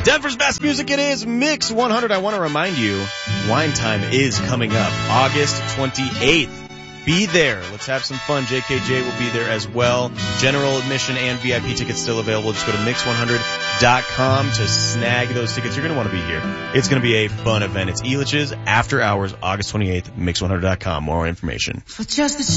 Denver's best music, it is Mix 100. I want to remind you, Wine Time is coming up August 28th. Be there. Let's have some fun. JKJ will be there as well. General admission and VIP tickets still available. Just go to mix100.com to snag those tickets. You're going to want to be here. It's going to be a fun event. It's Elitch's After Hours, August 28th, mix100.com. More information.